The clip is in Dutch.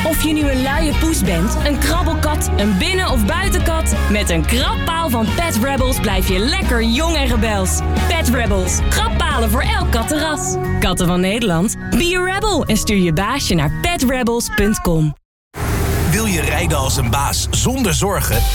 Of je nu een luie poes bent, een krabbelkat, een binnen- of buitenkat... met een krabpaal van Pet Rebels blijf je lekker jong en rebels. Pet Rebels, krabbalen voor elk kattenras. Katten van Nederland, be a rebel en stuur je baasje naar petrebels.com. Wil je rijden als een baas zonder zorgen?